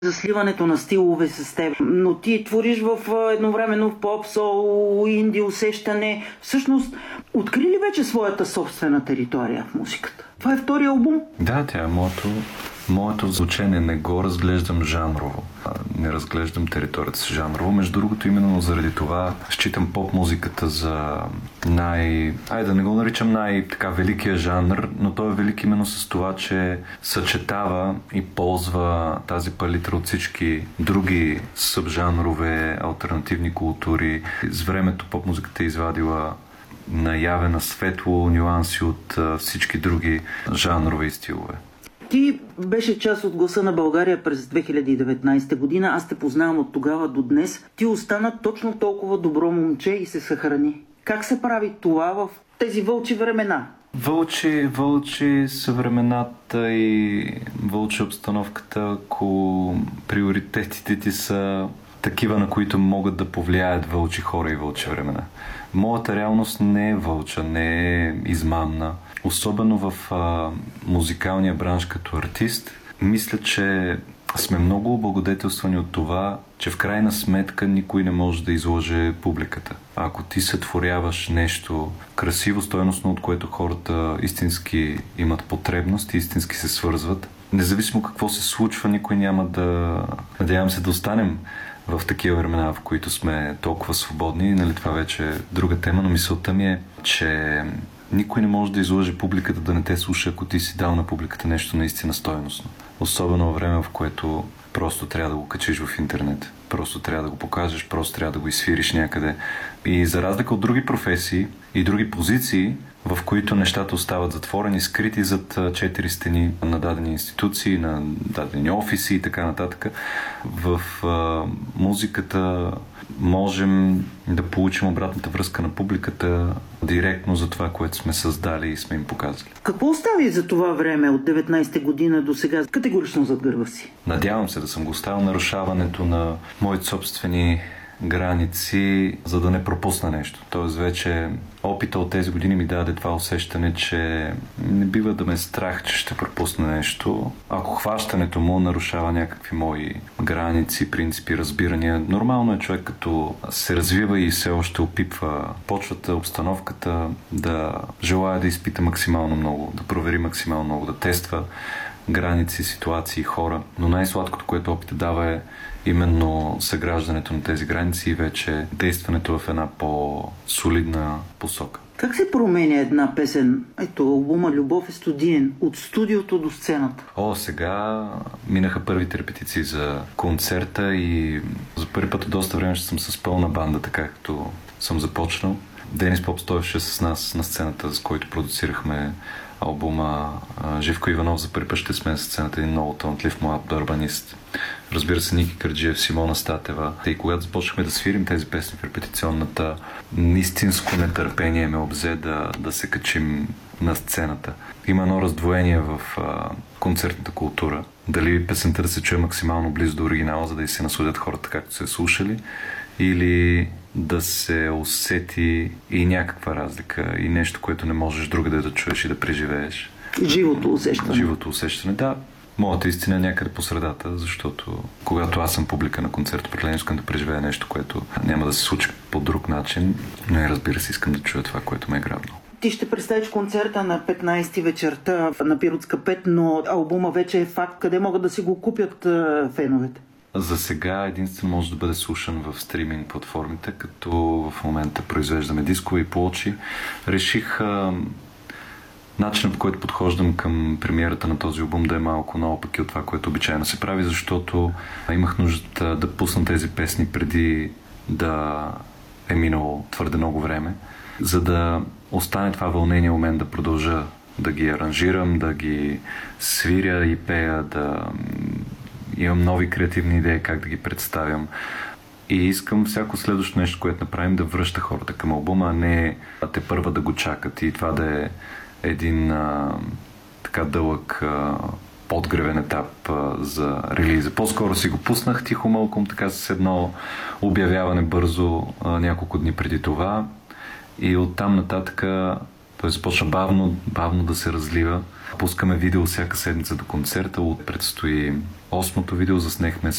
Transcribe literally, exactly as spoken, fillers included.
за сливането на стилове с теб. Но ти твориш в едновременно в поп, сол, инди, усещане. Всъщност, откри ли вече своята собствена територия в музиката? Това е втория албум? Да, тя е моето, моето звучение. Не го разглеждам жанрово. Не разглеждам територията си жанрово. Между другото, именно заради това считам поп-музиката за най... Айде да не го наричам най-така великия жанр, но той е велик именно с това, че съчетава и ползва тази палитра от всички други събжанрове, алтернативни култури. С времето поп-музиката е извадила наяве на светло нюанси от всички други жанрове и стилове. Ти беше част от Гласа на България през две хиляди и деветнадесета година. Аз те познавам от тогава до днес. Ти остана точно толкова добро момче и се съхрани. Как се прави това в тези вълчи времена? Вълчи, вълчи са времената и вълчи обстановката, ако приоритетите ти са такива, на които могат да повлияят вълчи хора и вълчи времена. Моята реалност не е вълча, не е измамна. Особено в а, музикалния бранш като артист, мисля, че сме много облагодетелствани от това, че в крайна сметка никой не може да излъже публиката. Ако ти сътворяваш нещо красиво, стойностно, от което хората истински имат потребност и истински се свързват, независимо какво се случва, никой няма да... Надявам се да останем в такива времена, в които сме толкова свободни. Нали, това вече е друга тема, но мисълта ми е, че никой не може да излъже публиката да не те слуша, ако ти си дал на публиката нещо наистина стойностно. Особено във време, в което просто трябва да го качиш в интернет. Просто трябва да го покажеш, просто трябва да го изсвириш някъде. И за разлика от други професии и други позиции, в които нещата остават затворени, скрити зад четири стени на дадени институции, на дадени офиси и така нататък, в а, музиката можем да получим обратната връзка на публиката директно за това, което сме създали и сме им показали. Какво остави за това време от деветнадесета година до сега категорично зад гърба си? Надявам се да съм го оставил нарушаването на моите собствени граници, за да не пропусна нещо. Тоест вече опита от тези години ми даде това усещане, че не бива да ме страх, че ще пропусна нещо. Ако хващането му нарушава някакви мои граници, принципи, разбирания, нормално е човек, като се развива и все още опипва почвата, обстановката, да желая да изпита максимално много, да провери максимално много, да тества граници, ситуации, хора. Но най-сладкото, което опита дава, е именно съграждането на тези граници и вече действането в една по-солидна посока. Как се променя една песен? Ето, албума "Любов е студиен" от студиото до сцената. О, сега минаха първите репетиции за концерта и за първи път от доста време ще съм с пълна банда, така както съм започнал. Денис Попстоев е с нас на сцената, с който продуцирахме албума. Живко Иванов за първи път ще сме на сцената, един много талантлив млад барабанист. Разбира се, Ники Кърджиев, Симона Статева. И когато започнахме да свирим тези песни в репетиционната, истинско нетърпение ме обзе да, да се качим на сцената. Има едно раздвоение в а, концертната култура. Дали песента да се чуе максимално близо до оригинала, за да и се насладят хората както се слушали, или да се усети и някаква разлика и нещо, което не можеш другаде да чуеш и да преживееш. Живото усещане. Живото усещане, да. Моята истина е някъде по средата, защото когато аз съм публика на концерт, определено искам да преживея нещо, което няма да се случи по друг начин, но и разбира се, искам да чуя това, което ме е грабнало. Ти ще представиш концерта на петнадесети вечерта на Пиротска пет, но албума вече е факт. Къде могат да си го купят а, феновете? За сега единствено може да бъде слушан в стриминг платформите, като в момента произвеждаме дискови плочи. Реших а, начинът, по който подхождам към премиерата на този албум да е малко наопаки от това, което обичайно се прави, защото имах нужда да, да пусна тези песни преди да е минало твърде много време, за да остане това вълнение у мен да продължа да ги аранжирам, да ги свиря и пея, да имам нови креативни идеи как да ги представям. И искам всяко следващо нещо, което направим, да връща хората към албума, а не те първа да го чакат и това да е един а, така дълъг а, подгревен етап а, за релиза. По-скоро си го пуснах тихо мълком, така с едно обявяване бързо а, няколко дни преди това и оттам нататък той започна бавно, бавно да се разлива. Пускаме видео всяка седмица до концерта. Предстои осмото видео, заснехме